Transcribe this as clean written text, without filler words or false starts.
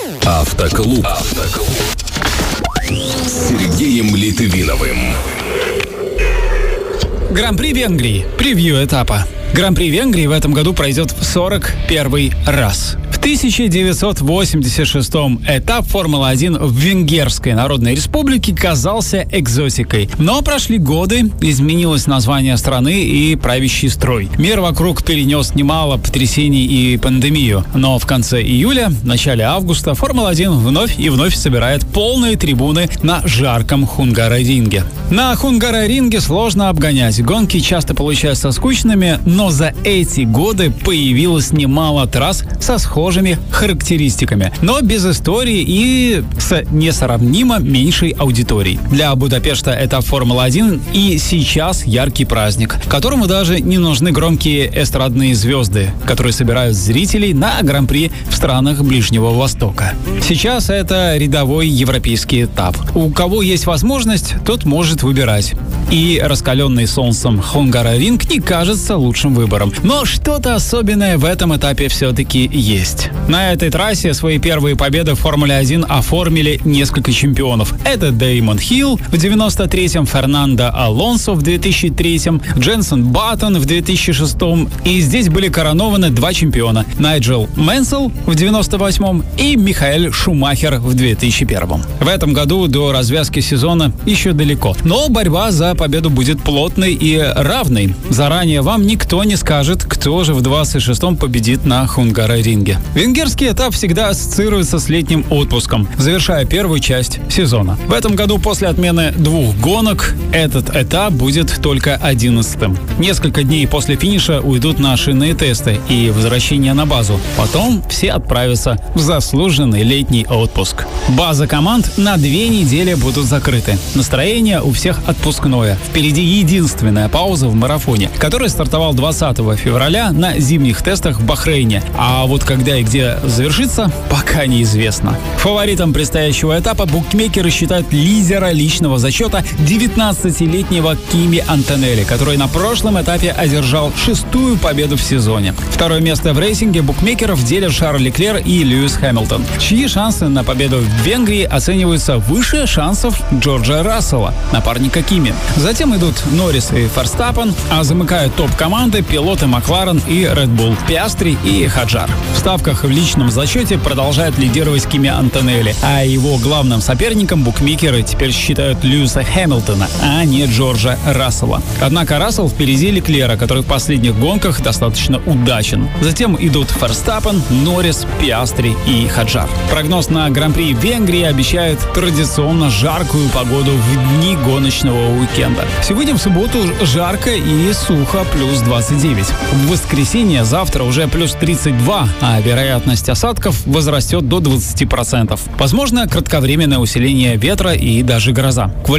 Автоклуб. С Сергеем Литвиновым. Гран-при Венгрии. Превью этапа. Гран-при Венгрии в этом году пройдет в 41 раз. В 1986-м этап Формулы-1 в Венгерской Народной Республике казался экзотикой. Но прошли годы, изменилось название страны и правящий строй. Мир вокруг перенес немало потрясений и пандемию. Но в конце июля, начале августа Формула-1 вновь и вновь собирает полные трибуны на жарком Хунгаро-ринге. На Хунгаро-ринге сложно обгонять. Гонки часто получаются скучными, но за эти годы появилось немало трасс со схожими характеристиками, но без истории и с несравнимо меньшей аудиторией. Для Будапешта этап Формулы-1 и сейчас яркий праздник, которому даже не нужны громкие эстрадные звезды, которые собирают зрителей на Гран-при в странах Ближнего Востока. Сейчас это рядовой европейский этап. У кого есть возможность, тот может выбирать. И раскаленный солнцем Хунгаро-ринг не кажется лучшим выбором. Но что-то особенное в этом этапе все-таки есть. На этой трассе свои первые победы в Формуле-1 оформили несколько чемпионов. Это Дэймон Хилл в 93-м, Фернандо Алонсо в 2003-м, Дженсен Баттон в 2006-м. И здесь были коронованы два чемпиона. Найджел Мэнсел в 98-м и Михаэль Шумахер в 2001-м. В этом году до развязки сезона еще далеко. Но борьба за победу будет плотной и равной. Заранее вам никто не скажет, кто же в 26-м победит на Хунгаро-ринге. Венгерский этап всегда ассоциируется с летним отпуском, завершая первую часть сезона. В этом году после отмены 2 гонок этот этап будет только 11-м. Несколько дней после финиша уйдут на шинные тесты и возвращение на базу. Потом все отправятся в заслуженный летний отпуск. Базы команд на 2 недели будут закрыты. Настроение у всех отпускное. Впереди единственная пауза в марафоне, который стартовал 20 февраля на зимних тестах в Бахрейне. А вот когда и где завершится, пока неизвестно. Фаворитом предстоящего этапа букмекеры считают лидера личного зачета 19-летнего Кими Антонелли, который на прошлом этапе одержал 6-ю победу в сезоне. Второе место в рейтинге букмекеров делят Шарль Леклер и Льюис Хэмилтон, чьи шансы на победу в Венгрии оцениваются выше шансов Джорджа Рассела, напарника Кими. Затем идут Норрис и Ферстаппен, а замыкают топ-команды пилоты Макларен и Red Bull, Пиастри и Хаджар. В ставках в личном зачете продолжает лидировать Кими Антонелли, а его главным соперником букмекеры теперь считают Льюиса Хэмилтона, а не Джорджа Рассела. Однако Рассел впереди Леклера, который в последних гонках достаточно удачен. Затем идут Ферстаппен, Норрис, Пиастри и Хаджар. Прогноз на Гран-при Венгрии обещает традиционно жаркую погоду в дни гоночного уикенда. Сегодня в субботу жарко и сухо, плюс 29. В воскресенье завтра уже плюс 32, а вероятность осадков возрастет до 20%. Возможно, кратковременное усиление ветра и даже гроза.